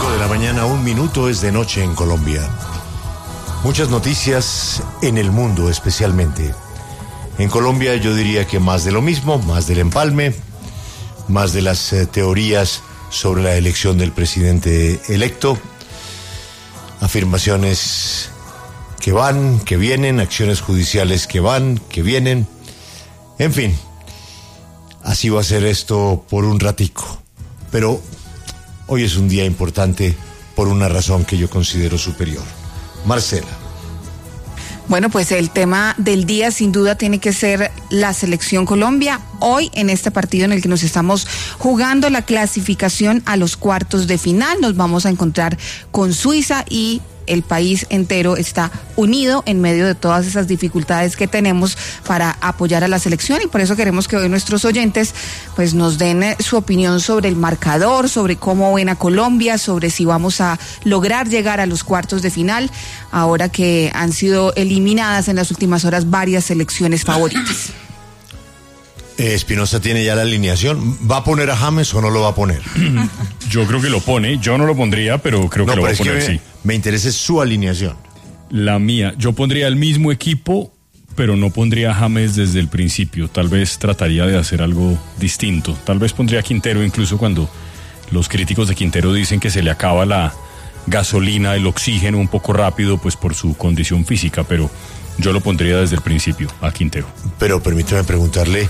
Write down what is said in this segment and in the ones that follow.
5:01 a.m, es de noche en Colombia. Muchas noticias en el mundo especialmente. En Colombia yo diría que más de lo mismo, más del empalme, más de las teorías sobre la elección del presidente electo, afirmaciones que van, que vienen, acciones judiciales que van, que vienen, en fin, así va a ser esto por un ratico, pero hoy es un día importante por una razón que yo considero superior. Marcela. Bueno, pues el tema del día sin duda tiene que ser la selección Colombia. Hoy en este partido en el que nos estamos jugando la clasificación a los cuartos de final, nos vamos a encontrar con Suiza y el país entero está unido en medio de todas esas dificultades que tenemos para apoyar a la selección, y por eso queremos que hoy nuestros oyentes pues nos den su opinión sobre el marcador, sobre cómo ven a Colombia, sobre si vamos a lograr llegar a los cuartos de final, ahora que han sido eliminadas en las últimas horas varias selecciones favoritas. Espinosa tiene ya la alineación. ¿Va a poner a James o no lo va a poner? Yo creo que lo pone. Yo no lo pondría, pero creo que lo va a poner, sí. Me interesa su alineación. La mía. Yo pondría el mismo equipo, pero no pondría a James desde el principio. Tal vez trataría de hacer algo distinto. Tal vez pondría a Quintero, incluso cuando los críticos de Quintero dicen que se le acaba la gasolina, el oxígeno un poco rápido, pues por su condición física, pero yo lo pondría desde el principio a Quintero. Pero permítame preguntarle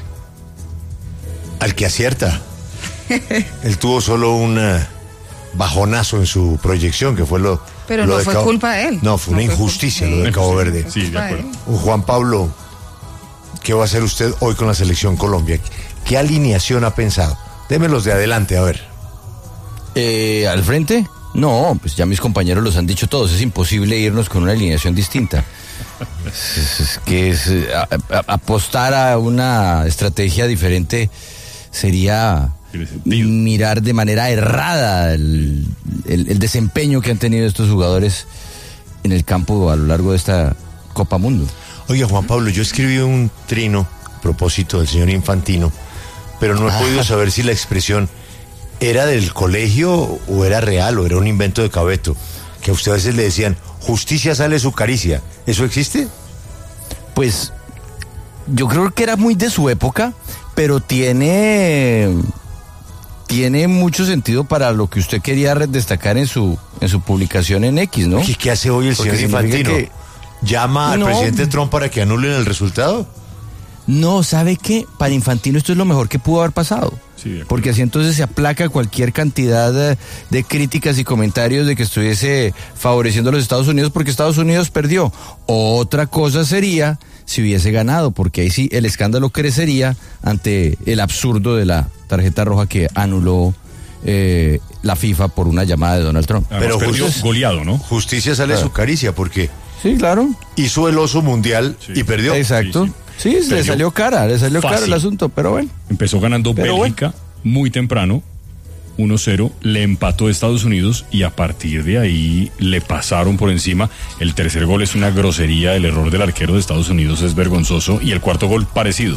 al que acierta. Él tuvo solo un bajonazo en su proyección, que fue lo... Pero no fue culpa de él. No, fue una injusticia lo de Cabo Verde. Sí, de acuerdo. Juan Pablo, ¿qué va a hacer usted hoy con la selección Colombia? ¿Qué alineación ha pensado? Démelos de adelante, a ver. ¿Al frente? No, pues ya mis compañeros los han dicho todos. Es imposible irnos con una alineación distinta. Apostar a una estrategia diferente sería mirar de manera errada el desempeño que han tenido estos jugadores en el campo a lo largo de esta Copa Mundo. Oiga, Juan Pablo, yo escribí un trino a propósito del señor Infantino, pero no he podido saber si la expresión era del colegio o era real o era un invento de Cabeto, que a usted a veces le decían, justicia sale su caricia. ¿Eso existe? Pues yo creo que era muy de su época, pero tiene mucho sentido para lo que usted quería destacar en su publicación en X, ¿no? ¿Qué hace hoy el señor Infantino? ¿Llama al presidente Trump para que anulen el resultado? No, ¿sabe qué? Para Infantino esto es lo mejor que pudo haber pasado. Sí, porque así entonces se aplaca cualquier cantidad de críticas y comentarios de que estuviese favoreciendo a los Estados Unidos porque Estados Unidos perdió. Otra cosa sería si hubiese ganado, porque ahí sí el escándalo crecería ante el absurdo de la tarjeta roja que anuló la FIFA por una llamada de Donald Trump. Pero perdió goleado, ¿no? Justicia sale su caricia, porque sí, claro, hizo el oso mundial y perdió. Exacto. Sí, le salió cara el asunto, pero bueno. Empezó ganando Bélgica muy temprano, 1-0, le empató Estados Unidos y a partir de ahí le pasaron por encima. El tercer gol es una grosería, el error del arquero de Estados Unidos es vergonzoso y el cuarto gol parecido.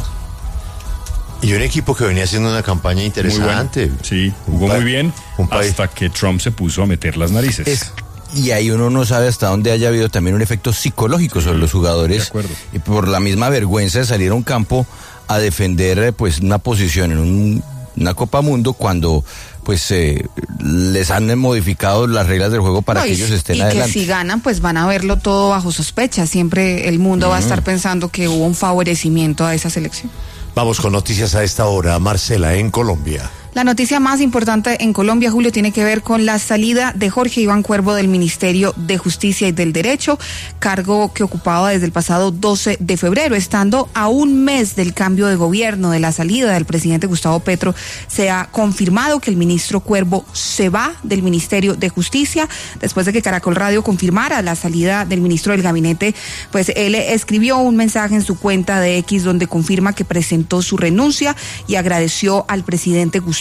Y un equipo que venía haciendo una campaña interesante. Muy bueno. Sí, jugó muy bien hasta que Trump se puso a meter las narices. Y ahí uno no sabe hasta dónde haya habido también un efecto psicológico sobre los jugadores. De acuerdo. Y por la misma vergüenza de salir a un campo a defender pues una posición en una Copa Mundo cuando pues les han modificado las reglas del juego para que ellos estén adelante. Y que si ganan pues van a verlo todo bajo sospecha. Siempre el mundo va a estar pensando que hubo un favorecimiento a esa selección. Vamos con noticias a esta hora. Marcela, en Colombia. La noticia más importante en Colombia, Julio, tiene que ver con la salida de Jorge Iván Cuervo del Ministerio de Justicia y del Derecho, cargo que ocupaba desde el pasado 12 de febrero. Estando a un mes del cambio de gobierno, de la salida del presidente Gustavo Petro, se ha confirmado que el ministro Cuervo se va del Ministerio de Justicia. Después de que Caracol Radio confirmara la salida del ministro del gabinete, pues él escribió un mensaje en su cuenta de X donde confirma que presentó su renuncia y agradeció al presidente Gustavo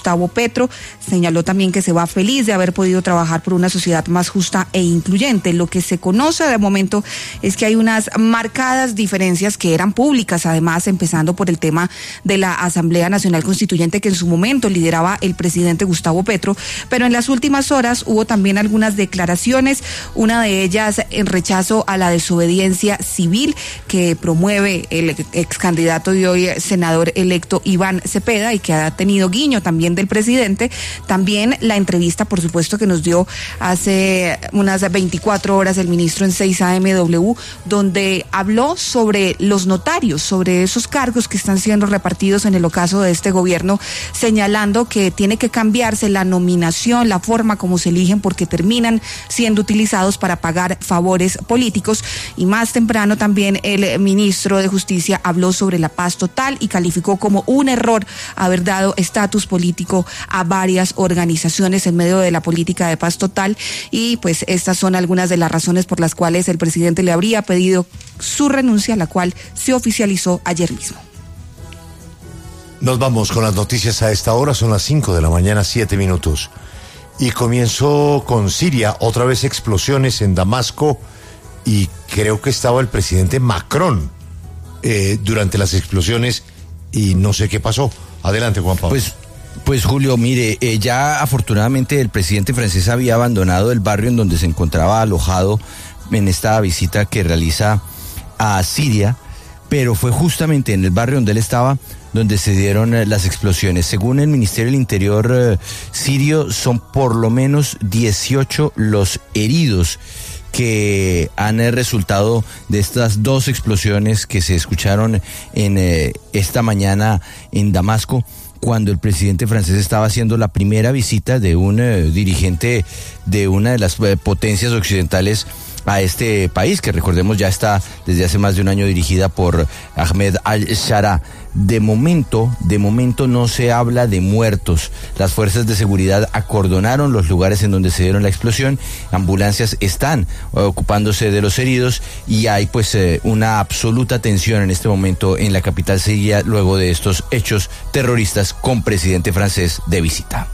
Gustavo Petro. Señaló también que se va feliz de haber podido trabajar por una sociedad más justa e incluyente. Lo que se conoce de momento es que hay unas marcadas diferencias que eran públicas, además, empezando por el tema de la Asamblea Nacional Constituyente que en su momento lideraba el presidente Gustavo Petro, pero en las últimas horas hubo también algunas declaraciones, una de ellas en rechazo a la desobediencia civil que promueve el ex candidato y hoy senador electo Iván Cepeda y que ha tenido guiño también del presidente. También la entrevista, por supuesto, que nos dio hace unas 24 horas el ministro en 6AMW, donde habló sobre los notarios, sobre esos cargos que están siendo repartidos en el ocaso de este gobierno, señalando que tiene que cambiarse la nominación, la forma como se eligen, porque terminan siendo utilizados para pagar favores políticos. Y más temprano también el ministro de Justicia habló sobre la paz total y calificó como un error haber dado estatus político a varias organizaciones en medio de la política de paz total, y pues estas son algunas de las razones por las cuales el presidente le habría pedido su renuncia, la cual se oficializó ayer mismo. Nos vamos con las noticias a esta hora, son las 5 de la mañana, 7 minutos. Y comienzo con Siria, otra vez explosiones en Damasco, y creo que estaba el presidente Macron durante las explosiones y no sé qué pasó. Adelante, Juan Pablo. Pues Julio, mire, ya afortunadamente el presidente francés había abandonado el barrio en donde se encontraba alojado en esta visita que realiza a Siria, pero fue justamente en el barrio donde él estaba donde se dieron las explosiones. Según el Ministerio del Interior sirio, son por lo menos 18 los heridos que han resultado de estas dos explosiones que se escucharon en esta mañana en Damasco, cuando el presidente francés estaba haciendo la primera visita de un dirigente de una de las potencias occidentales a este país, que recordemos ya está desde hace más de un año dirigida por Ahmed al-Shara. De momento no se habla de muertos. Las fuerzas de seguridad acordonaron los lugares en donde se dieron la explosión, ambulancias están ocupándose de los heridos y hay pues una absoluta tensión en este momento en la capital siria luego de estos hechos terroristas con presidente francés de visita.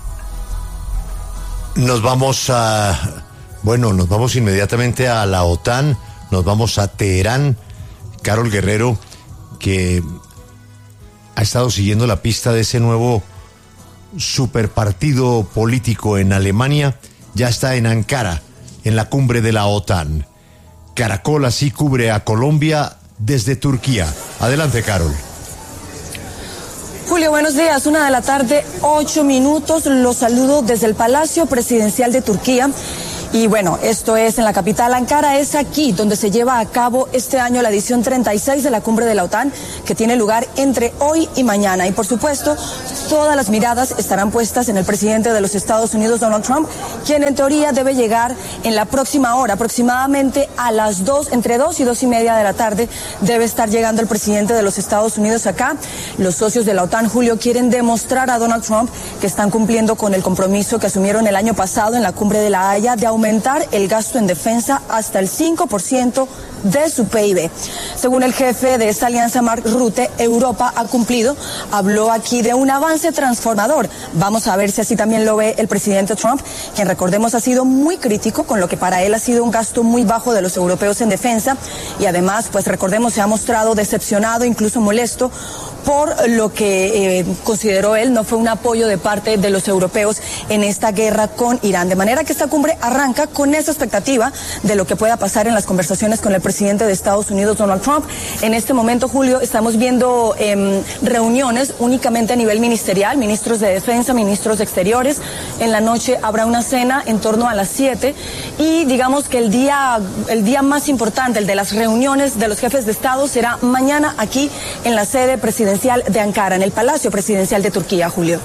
Nos vamos inmediatamente a la OTAN, nos vamos a Teherán. Carol Guerrero, que ha estado siguiendo la pista de ese nuevo superpartido político en Alemania, ya está en Ankara, en la cumbre de la OTAN. Caracol así cubre a Colombia desde Turquía. Adelante, Carol. Julio, buenos días. 1:00 p.m, 8 minutos. Los saludo desde el Palacio Presidencial de Turquía. Y bueno, esto es en la capital Ankara, es aquí donde se lleva a cabo este año la edición 36 de la cumbre de la OTAN, que tiene lugar entre hoy y mañana. Y por supuesto, todas las miradas estarán puestas en el presidente de los Estados Unidos, Donald Trump, quien en teoría debe llegar en la próxima hora, aproximadamente a las 2, entre 2 y 2:30 de la tarde, debe estar llegando el presidente de los Estados Unidos acá. Los socios de la OTAN, Julio, quieren demostrar a Donald Trump que están cumpliendo con el compromiso que asumieron el año pasado en la cumbre de La Haya de aumentar el gasto en defensa hasta el 5% de su PIB. Según el jefe de esta alianza, Mark Rutte, Europa ha cumplido. Habló aquí de un avance transformador. Vamos a ver si así también lo ve el presidente Trump, quien, recordemos, ha sido muy crítico con lo que para él ha sido un gasto muy bajo de los europeos en defensa, y además, pues recordemos, se ha mostrado decepcionado, incluso molesto, por lo que consideró él no fue un apoyo de parte de los europeos en esta guerra con Irán. De manera que esta cumbre arranca con esa expectativa de lo que pueda pasar en las conversaciones con el presidente de Estados Unidos, Donald Trump. En este momento, Julio, estamos viendo reuniones únicamente a nivel ministerial, ministros de defensa, ministros de exteriores. En la noche habrá una cena en torno a las 7 y digamos que el día más importante, el de las reuniones de los jefes de Estado, será mañana aquí en la sede presidencial de Ankara, en el Palacio Presidencial de Turquía, Julio.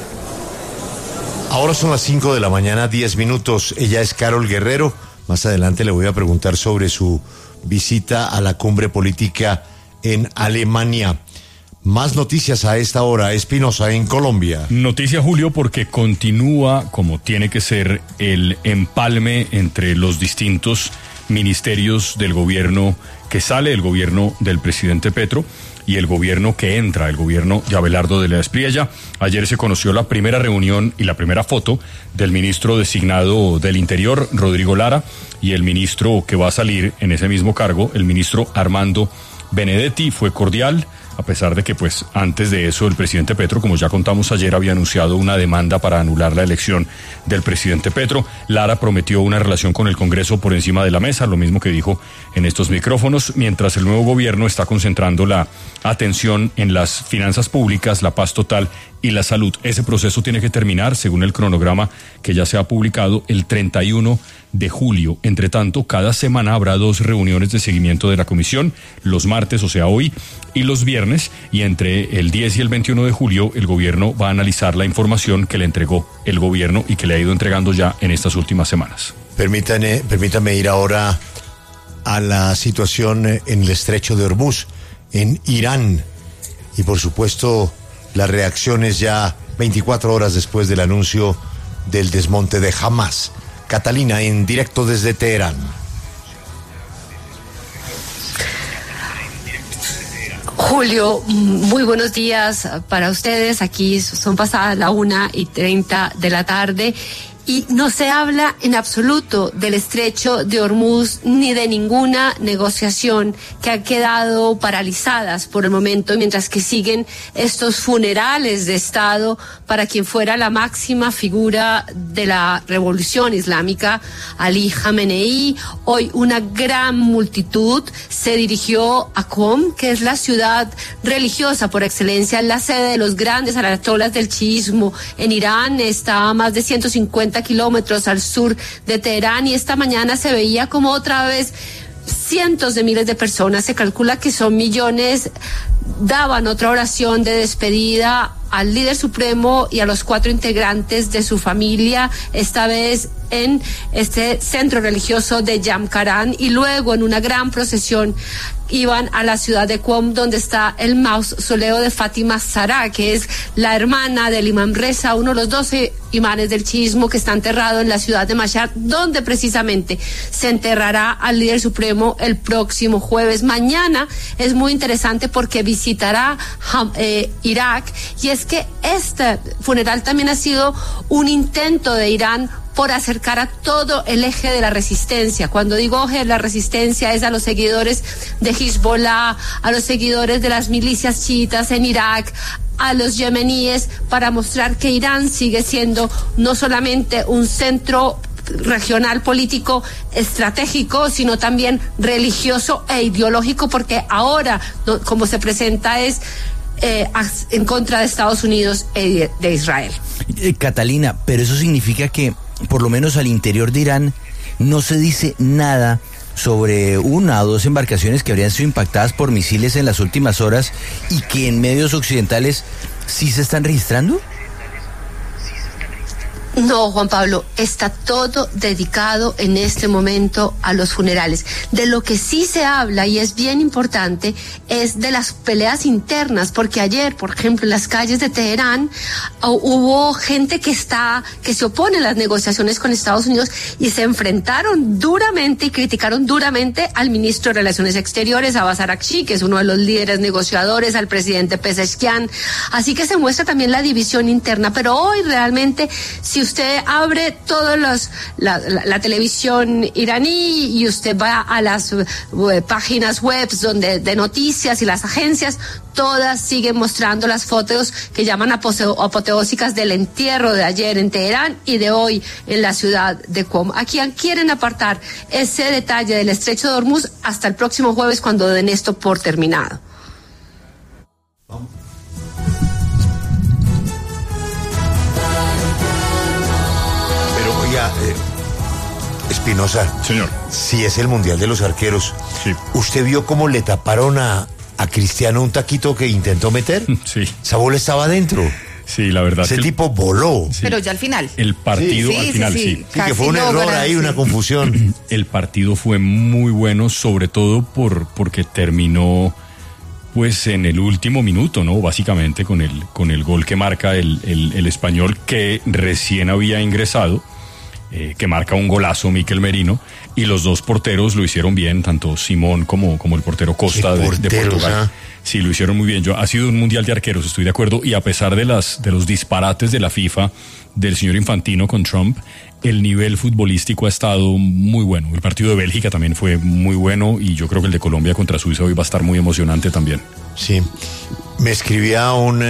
Ahora son las 5 de la mañana, 10 minutos. Ella es Carol Guerrero. Más adelante le voy a preguntar sobre su visita a la cumbre política en Alemania. Más noticias a esta hora, Espinosa, en Colombia. Noticia, Julio, porque continúa, como tiene que ser, el empalme entre los distintos ministerios del gobierno que sale del gobierno del presidente Petro. y el gobierno que entra, el gobierno de Abelardo de la Espriella. Ayer se conoció la primera reunión y la primera foto del ministro designado del Interior, Rodrigo Lara, y el ministro que va a salir en ese mismo cargo, el ministro Armando Benedetti. Fue cordial, a pesar de que pues antes de eso el presidente Petro, como ya contamos ayer, había anunciado una demanda para anular la elección del presidente Petro. Lara prometió una relación con el Congreso por encima de la mesa, lo mismo que dijo en estos micrófonos, mientras el nuevo gobierno está concentrando la atención en las finanzas públicas, la paz total y la salud. Ese proceso tiene que terminar, según el cronograma que ya se ha publicado, el 31 de julio. Entre tanto, cada semana habrá 2 reuniones de seguimiento de la comisión, los martes, o sea hoy, y los viernes, y entre el 10 y el 21 de julio el gobierno va a analizar la información que le entregó el gobierno y que le ha ido entregando ya en estas últimas semanas. Permítame ir ahora a la situación en el estrecho de Hormuz, en Irán, y por supuesto las reacciones ya 24 horas después del anuncio del desmonte de Hamas. Catalina, en directo desde Teherán. Julio, muy buenos días para ustedes. Aquí son pasadas las 1:30 de la tarde. Y no se habla en absoluto del estrecho de Hormuz ni de ninguna negociación, que han quedado paralizadas por el momento, mientras que siguen estos funerales de Estado para quien fuera la máxima figura de la revolución islámica, Ali Khamenei. Hoy una gran multitud se dirigió a Qom, que es la ciudad religiosa por excelencia, la sede de los grandes ayatolas del chiismo en Irán. Está a más de 150 kilómetros al sur de Teherán, y esta mañana se veía como otra vez cientos de miles de personas, se calcula que son millones, daban otra oración de despedida al líder supremo y a los 4 integrantes de su familia, esta vez en este centro religioso de Jamkaran, y luego en una gran procesión iban a la ciudad de Qom, donde está el mausoleo de Fátima Zahra, que es la hermana del imam Reza, uno de los 12 imanes del chiismo, que está enterrado en la ciudad de Mashhad, donde precisamente se enterrará al líder supremo el próximo jueves. Mañana es muy interesante porque visitará Irak, y es que este funeral también ha sido un intento de Irán por acercar a todo el eje de la resistencia. Cuando digo eje de la resistencia es a los seguidores de Hezbollah, a los seguidores de las milicias chiitas en Irak, a los yemeníes, para mostrar que Irán sigue siendo no solamente un centro regional político estratégico, sino también religioso e ideológico, porque ahora como se presenta es en contra de Estados Unidos y de Israel. Catalina, pero eso significa que por lo menos al interior de Irán no se dice nada sobre 1 o 2 embarcaciones que habrían sido impactadas por misiles en las últimas horas y que en medios occidentales sí se están registrando. No, Juan Pablo, está todo dedicado en este momento a los funerales. De lo que sí se habla, y es bien importante, es de las peleas internas, porque ayer, por ejemplo, en las calles de Teherán hubo gente que se opone a las negociaciones con Estados Unidos y se enfrentaron duramente y criticaron duramente al ministro de Relaciones Exteriores, Abbas Araghchi, que es uno de los líderes negociadores, al presidente Pezeshkian. Así que se muestra también la división interna, pero hoy realmente, si usted abre todos la televisión iraní y usted va a las páginas web de noticias y las agencias, todas siguen mostrando las fotos que llaman apoteósicas del entierro de ayer en Teherán y de hoy en la ciudad de Qom. Aquí quieren apartar ese detalle del estrecho de Hormuz hasta el próximo jueves, cuando den esto por terminado. Espinosa, señor, si es el Mundial de los Arqueros, sí. ¿Usted vio cómo le taparon a Cristiano un taquito que intentó meter? Sí. Esa bola estaba adentro. Sí, la verdad. Ese tipo voló. Sí. Pero ya al final. El partido al final, sí. Sí, que fue un error ahí, una confusión. El partido fue muy bueno, sobre todo porque terminó pues en el último minuto, ¿no? Básicamente con el gol que marca el español, que recién había ingresado que marca un golazo Mikel Merino, y los dos porteros lo hicieron bien, tanto Simón como el portero Costa de Portugal. Sí, lo hicieron muy bien. Ha sido un mundial de arqueros, estoy de acuerdo, y a pesar de los disparates de la FIFA, del señor Infantino con Trump, el nivel futbolístico ha estado muy bueno. El partido de Bélgica también fue muy bueno, y yo creo que el de Colombia contra Suiza hoy va a estar muy emocionante también. Sí, me escribía un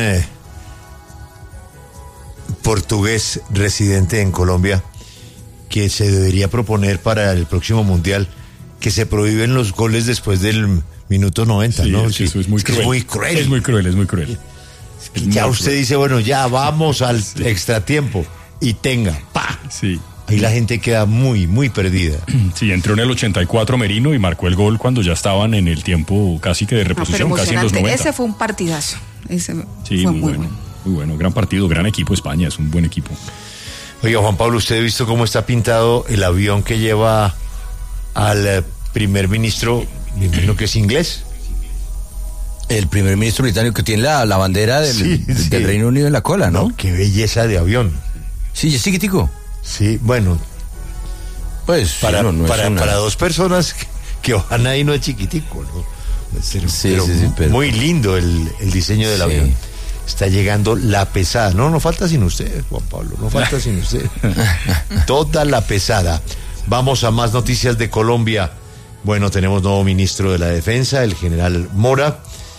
portugués residente en Colombia que se debería proponer para el próximo mundial que se prohíben los goles después del minuto 90, sí, ¿no? Sí, eso es muy cruel. Es muy cruel. Es muy cruel. Ya usted dice, bueno, ya vamos al extratiempo y tenga, ¡pa! Sí. Ahí la gente queda muy, muy perdida. Sí, entró en el 84 Merino y marcó el gol cuando ya estaban en el tiempo casi que de reposición, casi en los 90. Ese fue un partidazo. Ese sí, fue muy bueno. Muy bueno, gran partido, gran equipo España, es un buen equipo. Oiga, Juan Pablo, ¿usted ha visto cómo está pintado el avión que lleva al primer ministro, me imagino que es inglés? El primer ministro británico que tiene la bandera del Reino Unido en la cola, ¿no? Qué belleza de avión. Sí, es chiquitico. Sí, bueno. Pues para dos personas que van ahí no es chiquitico, ¿no? Pero muy lindo el diseño del avión. Está llegando la pesada. No falta sin usted, Juan Pablo, no falta sin usted. Toda la pesada. Vamos a más noticias de Colombia. Bueno, tenemos nuevo ministro de la Defensa, el general Mora.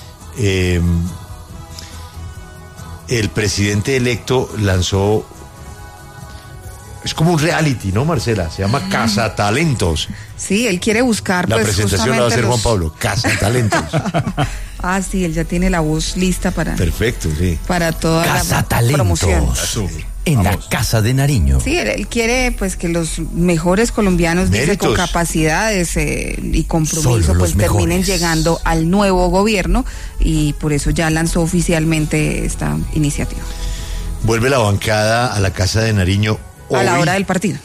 El presidente electo lanzó, es como un reality, ¿no, Marcela? Se llama Cazatalentos. Sí, él quiere buscar. La presentación la va a hacer Juan Pablo, Cazatalentos. Sí, él ya tiene la voz lista para. Perfecto, sí. Para toda la promoción. En la Casa de Nariño. Sí, él quiere pues que los mejores colombianos, dice, con capacidades y compromiso, pues terminen llegando al nuevo gobierno, y por eso ya lanzó oficialmente esta iniciativa. Vuelve la bancada a la Casa de Nariño hoy. A la hora del partido.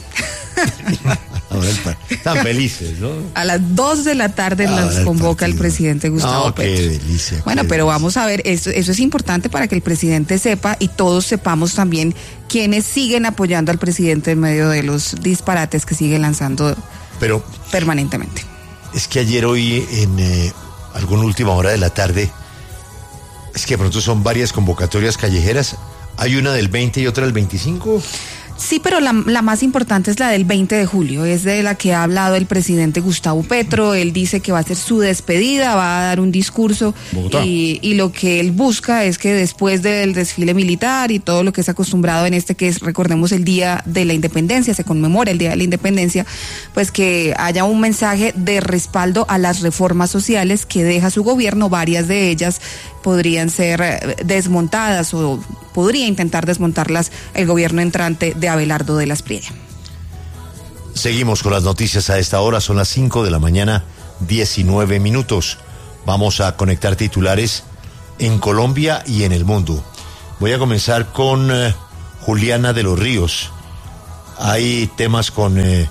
Están felices, ¿no? A las 2 de la tarde las convoca el presidente Gustavo Petro. Qué delicia. Bueno, pero vamos a ver, eso es importante para que el presidente sepa y todos sepamos también quiénes siguen apoyando al presidente en medio de los disparates que sigue lanzando permanentemente. Es que ayer oí en alguna última hora de la tarde, es que de pronto son varias convocatorias callejeras. Hay una del 20 y otra del 25. Sí, pero la más importante es la del 20 de julio, es de la que ha hablado el presidente Gustavo Petro. Él dice que va a hacer su despedida, va a dar un discurso y lo que él busca es que después del desfile militar y todo lo que es acostumbrado en que es, recordemos, el Día de la Independencia, se conmemora el Día de la Independencia, pues que haya un mensaje de respaldo a las reformas sociales que deja su gobierno. Varias de ellas podrían ser desmontadas o podría intentar desmontarlas el gobierno entrante de Abelardo de la Espriella. Seguimos con las noticias a esta hora, son las 5 de la mañana, 19 minutos. Vamos a conectar titulares en Colombia y en el mundo. Voy a comenzar con Juliana de los Ríos. Hay temas con el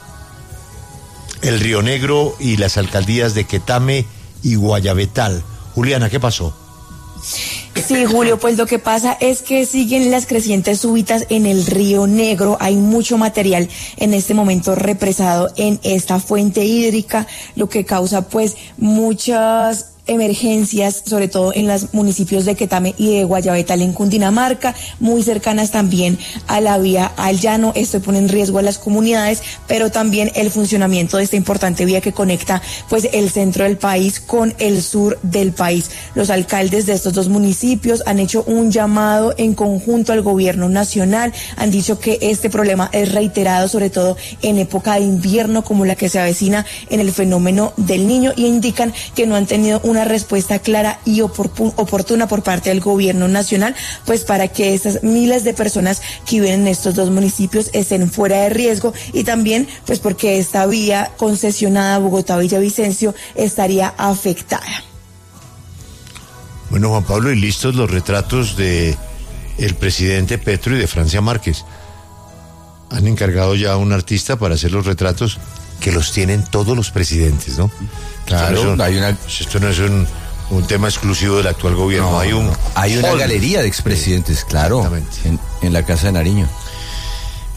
Río Negro y las alcaldías de Quetame y Guayabetal. Juliana, ¿qué pasó? Sí, Julio, pues lo que pasa es que siguen las crecientes súbitas en el Río Negro. Hay mucho material en este momento represado en esta fuente hídrica, lo que causa pues muchas emergencias, sobre todo en los municipios de Quetame y de Guayabetal en Cundinamarca, muy cercanas también a la vía al llano. Esto pone en riesgo a las comunidades, pero también el funcionamiento de esta importante vía que conecta pues el centro del país con el sur del país. Los alcaldes de estos dos municipios han hecho un llamado en conjunto al gobierno nacional, han dicho que este problema es reiterado, sobre todo en época de invierno como la que se avecina en el fenómeno del Niño, y indican que no han tenido una respuesta clara y oportuna por parte del gobierno nacional, pues para que estas miles de personas que viven en estos dos municipios estén fuera de riesgo, y también pues porque esta vía concesionada Bogotá-Villavicencio estaría afectada. Bueno, Juan Pablo, y listos los retratos de el presidente Petro y de Francia Márquez. Han encargado ya a un artista para hacer los retratos que los tienen todos los presidentes, ¿no? Claro, esto no es un tema exclusivo del actual gobierno. No, hay una galería de expresidentes, claro, en la Casa de Nariño.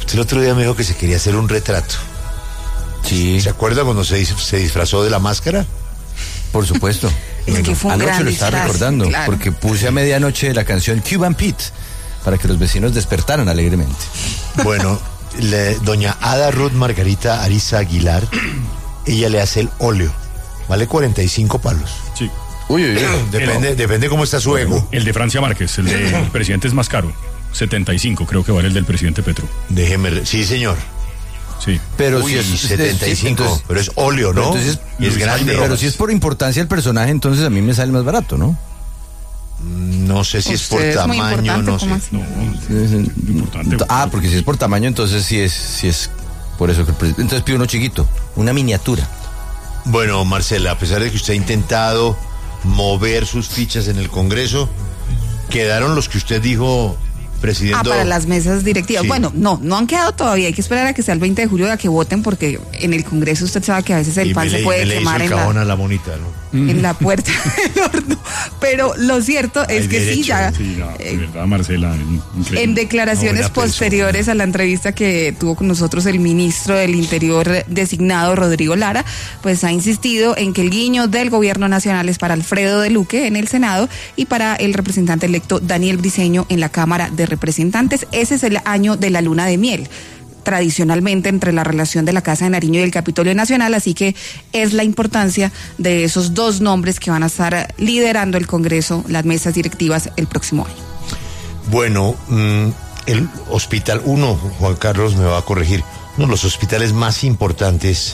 Usted el otro día me dijo que se quería hacer un retrato. Sí. ¿Se acuerda cuando se disfrazó de la máscara? Por supuesto. Es que fue un Anoche gran lo estaba disfraz, recordando, claro. porque puse a medianoche la canción Cuban Pete para que los vecinos despertaran alegremente. Bueno, doña Ada Ruth Margarita Ariza Aguilar, ella le hace el óleo. Vale 45 palos. Sí. Uy. Depende cómo está su ego. El de Francia Márquez, el del presidente es más caro. 75, creo que vale el del presidente Petro. Sí, señor. Sí. Pero Uy, si es 75, entonces, pero es óleo, ¿no? entonces, y es grande. Pero si es por importancia el personaje, entonces a mí me sale más barato, ¿no? No sé si es por Usted es muy tamaño, importante, no ¿cómo sé. así? Importante. Porque si es por tamaño, entonces sí es por eso que el presidente. Entonces pido uno chiquito, una miniatura. Bueno, Marcela, a pesar de que usted ha intentado mover sus fichas en el Congreso, quedaron los que usted dijo, presidente. Para las mesas directivas. Sí. Bueno, no han quedado todavía. Hay que esperar a que sea el 20 de julio a que voten, porque en el Congreso usted sabe que a veces el pan se puede quemar la bonita, ¿no? en la puerta del horno. Pero lo cierto es que sí, ya. Sí, no, de verdad, Marcela. Increíble. En declaraciones posteriores a la entrevista que tuvo con nosotros el ministro del Interior designado, Rodrigo Lara, pues ha insistido en que el guiño del gobierno nacional es para Alfredo de Luque en el Senado y para el representante electo Daniel Briceño en la Cámara de Representantes. Ese es el año de la luna de miel, tradicionalmente entre la relación de la Casa de Nariño y el Capitolio Nacional, así que es la importancia de esos dos nombres que van a estar liderando el Congreso, las mesas directivas el próximo año. Bueno, el hospital, Juan Carlos me va a corregir, uno de los hospitales más importantes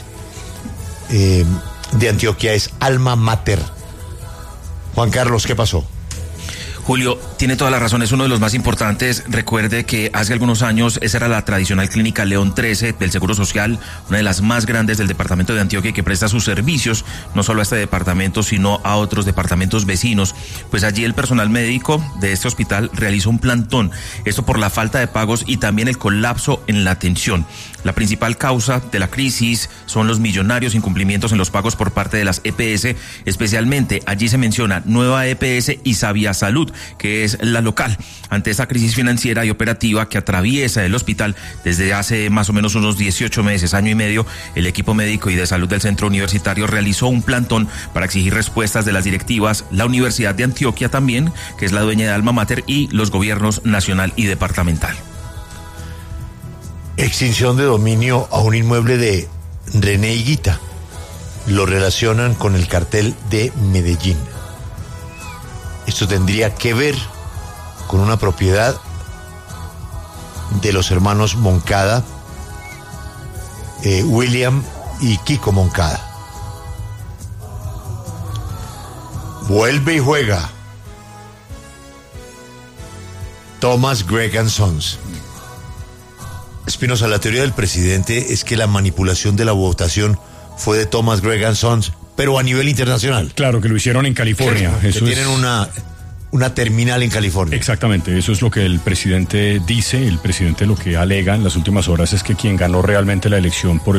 de Antioquia es Alma Mater. Juan Carlos, ¿qué pasó? Julio, tiene toda la razón, es uno de los más importantes. Recuerde que hace algunos años esa era la tradicional clínica León 13 del Seguro Social, una de las más grandes del departamento de Antioquia, que presta sus servicios no solo a este departamento, sino a otros departamentos vecinos. Pues allí el personal médico de este hospital realizó un plantón, esto por la falta de pagos y también el colapso en la atención. La principal causa de la crisis son los millonarios incumplimientos en los pagos por parte de las EPS, especialmente allí se menciona Nueva EPS y Sabia Salud, que es la local. Ante esta crisis financiera y operativa que atraviesa el hospital desde hace más o menos unos 18 meses, año y medio, el equipo médico y de salud del centro universitario realizó un plantón para exigir respuestas de las directivas, la Universidad de Antioquia también, que es la dueña de Alma Mater, y los gobiernos nacional y departamental. Extinción de dominio a un inmueble de René Higuita. Lo relacionan con el cartel de Medellín. Esto tendría que ver con una propiedad de los hermanos Moncada, William y Kiko Moncada. Vuelve y juega Thomas Gregg & Sons. Espinosa, la teoría del presidente es que la manipulación de la votación fue de Thomas Gregg & Sons, pero a nivel internacional. Claro, que lo hicieron en California. Que tienen una terminal en California. Exactamente, eso es lo que el presidente dice. El presidente lo que alega en las últimas horas es que quien ganó realmente la elección por